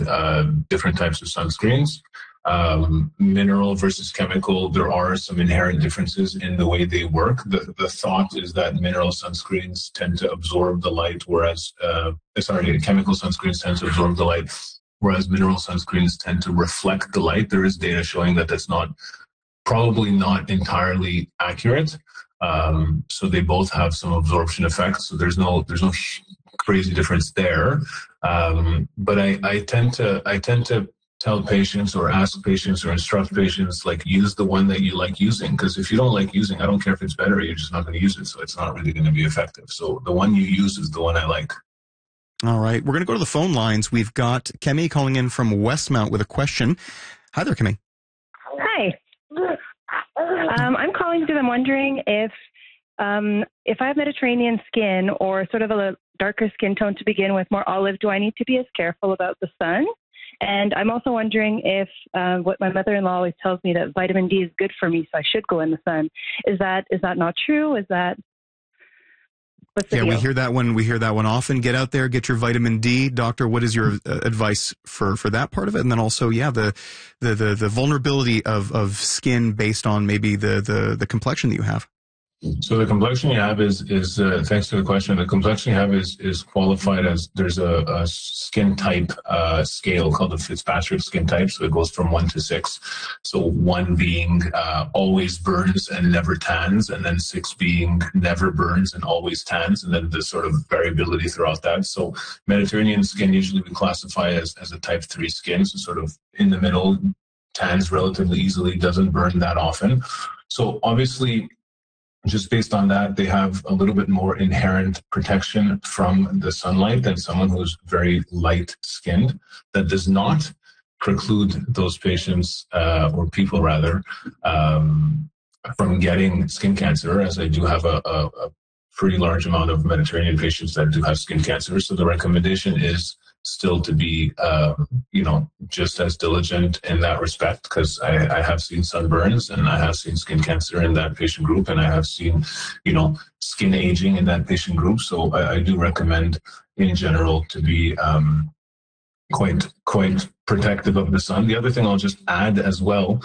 different types of sunscreens. Mineral versus chemical, there are some inherent differences in the way they work. The thought is that mineral sunscreens tend to absorb the light, whereas chemical sunscreens tend to absorb the light, whereas mineral sunscreens tend to reflect the light. There is data showing that that's probably not entirely accurate. So they both have some absorption effects. So there's no crazy difference there. But I tend to tell patients or ask patients or instruct patients, like, use the one that you like using. Because if you don't like using, I don't care if it's better, you're just not going to use it. So it's not really going to be effective. So the one you use is the one I like. All right. We're going to go to the phone lines. We've got Kemi calling in from Westmount with a question. Hi there, Kemi. Hi. I'm calling because I'm wondering if I have Mediterranean skin or sort of a darker skin tone to begin with, more olive, do I need to be as careful about the sun? And I'm also wondering if what my mother-in-law always tells me, that vitamin D is good for me, so I should go in the sun. Is that not true? What's the deal? We hear that one. We hear that one often. Get out there, get your vitamin D. Doctor, what is your advice for that part of it? And then also, the vulnerability of skin based on maybe the complexion that you have. So the complexion you have is thanks to the question, the complexion you have is qualified as, there's a skin type scale called the Fitzpatrick skin type. So it goes from 1 to 6. So 1 being always burns and never tans, and then 6 being never burns and always tans, and then the sort of variability throughout that. So Mediterranean skin usually we classify as a type 3 skin, so sort of in the middle, tans relatively easily, doesn't burn that often. So obviously, just based on that, they have a little bit more inherent protection from the sunlight than someone who's very light-skinned. That does not preclude those patients, or people rather, from getting skin cancer, as I do have a pretty large amount of Mediterranean patients that do have skin cancer. So the recommendation is still to be, just as diligent in that respect, because I have seen sunburns and I have seen skin cancer in that patient group, and I have seen, skin aging in that patient group. So I do recommend in general to be quite protective of the sun. The other thing I'll just add as well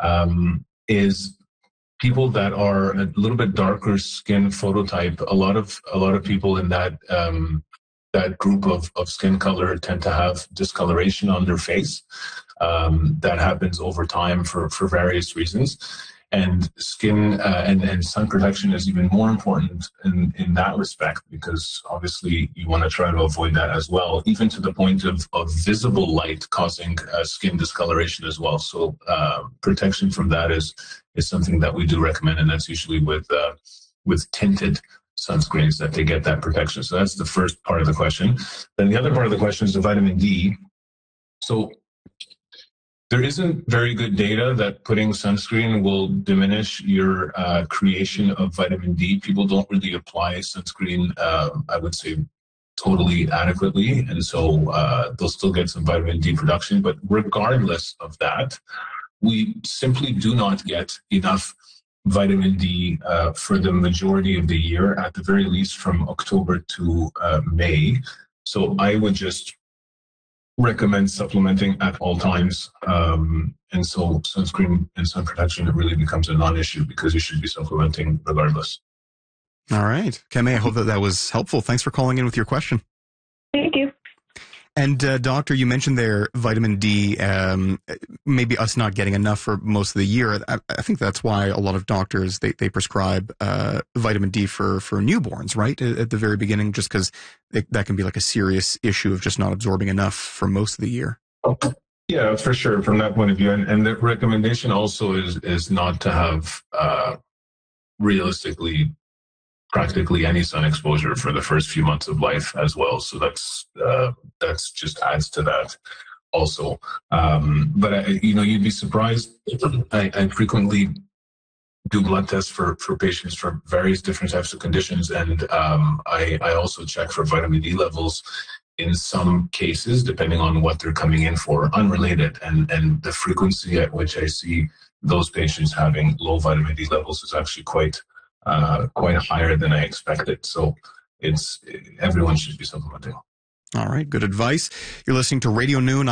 is people that are a little bit darker skin phototype. A lot of people in that that group of skin color tend to have discoloration on their face. That happens over time for various reasons. And skin and sun protection is even more important in that respect, because obviously you want to try to avoid that as well, even to the point of visible light causing skin discoloration as well. So protection from that is something that we do recommend, and that's usually with tinted sunscreens that they get that protection. So that's the first part of the question. Then the other part of the question is the vitamin D. So there isn't very good data that putting sunscreen will diminish your creation of vitamin D. People don't really apply sunscreen, I would say, totally adequately. And so they'll still get some vitamin D production. But regardless of that, we simply do not get enough vitamin D for the majority of the year, at the very least from October to May. So I would just recommend supplementing at all times. And so sunscreen and sun protection, it really becomes a non-issue because you should be supplementing regardless. All right. Kemi, I hope that was helpful. Thanks for calling in with your question. Thank you. And Doctor, you mentioned there vitamin D, maybe us not getting enough for most of the year. I think that's why a lot of doctors, they prescribe vitamin D for newborns, right? At the very beginning, just because that can be like a serious issue of just not absorbing enough for most of the year. Yeah, for sure, from that point of view. And the recommendation also is not to have realistically practically any sun exposure for the first few months of life as well. So that's just adds to that also. But you'd be surprised. I frequently do blood tests for patients for various different types of conditions, and I also check for vitamin D levels in some cases, depending on what they're coming in for, unrelated, and the frequency at which I see those patients having low vitamin D levels is actually quite higher than I expected. So everyone should be supplementing. All right. Good advice. You're listening to Radio Noon.